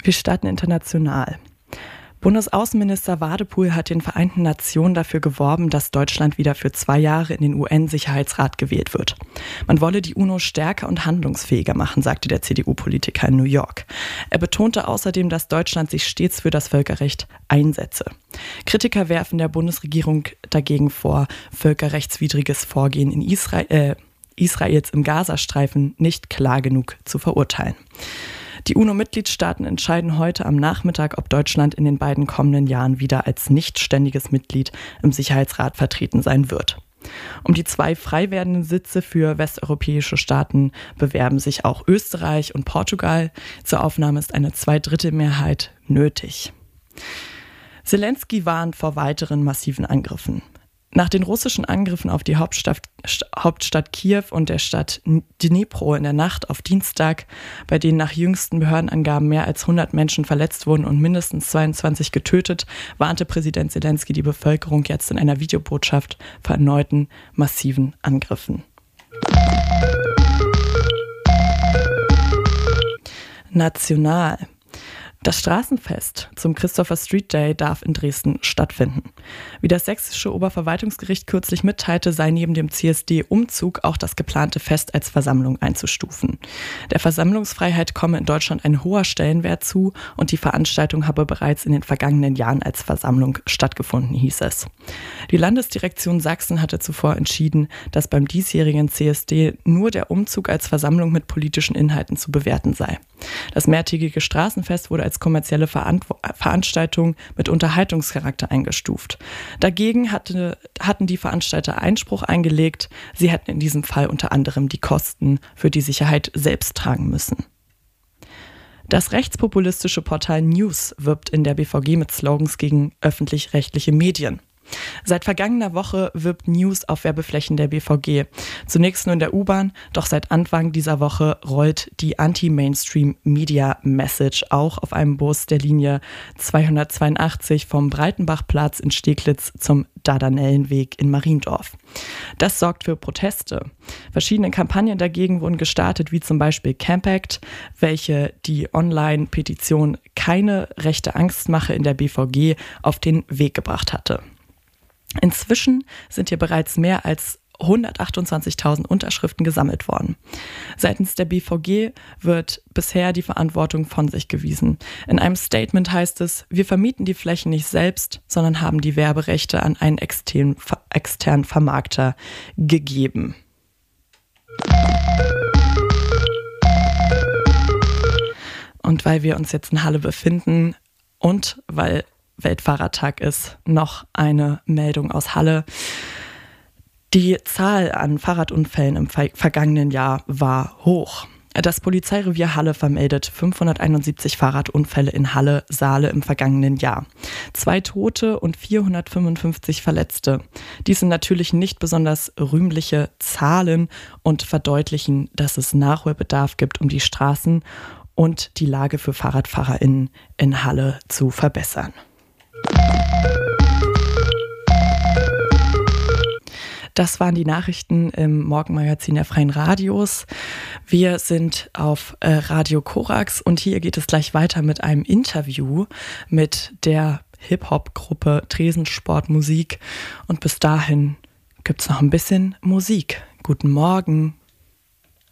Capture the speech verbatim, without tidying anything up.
Wir starten international. Bundesaußenminister Wadepool hat den Vereinten Nationen dafür geworben, dass Deutschland wieder für zwei Jahre in den U N-Sicherheitsrat gewählt wird. Man wolle die UNO stärker und handlungsfähiger machen, sagte der C D U-Politiker in New York. Er betonte außerdem, dass Deutschland sich stets für das Völkerrecht einsetze. Kritiker werfen der Bundesregierung dagegen vor, völkerrechtswidriges Vorgehen in Israel, äh, Israels im Gazastreifen nicht klar genug zu verurteilen. Die UNO-Mitgliedstaaten entscheiden heute am Nachmittag, ob Deutschland in den beiden kommenden Jahren wieder als nicht ständiges Mitglied im Sicherheitsrat vertreten sein wird. Um die zwei frei werdenden Sitze für westeuropäische Staaten bewerben sich auch Österreich und Portugal. Zur Aufnahme ist eine Zweidrittelmehrheit nötig. Zelensky warnt vor weiteren massiven Angriffen. Nach den russischen Angriffen auf die Hauptstadt, Hauptstadt Kiew und der Stadt Dnipro in der Nacht auf Dienstag, bei denen nach jüngsten Behördenangaben mehr als hundert Menschen verletzt wurden und mindestens zweiundzwanzig getötet, warnte Präsident Zelensky die Bevölkerung jetzt in einer Videobotschaft vor erneuten massiven Angriffen. National. Das Straßenfest zum Christopher Street Day darf in Dresden stattfinden. Wie das sächsische Oberverwaltungsgericht kürzlich mitteilte, sei neben dem C S D-Umzug auch das geplante Fest als Versammlung einzustufen. Der Versammlungsfreiheit komme in Deutschland ein hoher Stellenwert zu und die Veranstaltung habe bereits in den vergangenen Jahren als Versammlung stattgefunden, hieß es. Die Landesdirektion Sachsen hatte zuvor entschieden, dass beim diesjährigen C S D nur der Umzug als Versammlung mit politischen Inhalten zu bewerten sei. Das mehrtägige Straßenfest wurde als kommerzielle Verantw- Veranstaltung mit Unterhaltungscharakter eingestuft. Dagegen hatte, hatten die Veranstalter Einspruch eingelegt, sie hätten in diesem Fall unter anderem die Kosten für die Sicherheit selbst tragen müssen. Das rechtspopulistische Portal News wirbt in der B V G mit Slogans gegen öffentlich-rechtliche Medien. Seit vergangener Woche wirbt News auf Werbeflächen der B V G. Zunächst nur in der U-Bahn, doch seit Anfang dieser Woche rollt die Anti-Mainstream-Media-Message auch auf einem Bus der Linie zweihundertzweiundachtzig vom Breitenbachplatz in Steglitz zum Dardanellenweg in Mariendorf. Das sorgt für Proteste. Verschiedene Kampagnen dagegen wurden gestartet, wie zum Beispiel Campact, welche die Online-Petition Keine rechte Angstmache in der B V G auf den Weg gebracht hatte. Inzwischen sind hier bereits mehr als hundertachtundzwanzigtausend Unterschriften gesammelt worden. Seitens der B V G wird bisher die Verantwortung von sich gewiesen. In einem Statement heißt es, wir vermieten die Flächen nicht selbst, sondern haben die Werberechte an einen externen, externen Vermarkter gegeben. Und weil wir uns jetzt in Halle befinden und weil Weltfahrradtag ist, noch eine Meldung aus Halle. Die Zahl an Fahrradunfällen im ver- vergangenen Jahr war hoch. Das Polizeirevier Halle vermeldet fünfhunderteinundsiebzig Fahrradunfälle in Halle, Saale im vergangenen Jahr. Zwei Tote und vierhundertfünfundfünfzig Verletzte. Dies sind natürlich nicht besonders rühmliche Zahlen und verdeutlichen, dass es Nachholbedarf gibt, um die Straßen und die Lage für FahrradfahrerInnen in Halle zu verbessern. Das waren die Nachrichten im Morgenmagazin der Freien Radios. Wir sind auf äh, Radio Korax und hier geht es gleich weiter mit einem Interview mit der Hip-Hop-Gruppe Tresensport Musik. Und bis dahin gibt's noch ein bisschen Musik. Guten Morgen.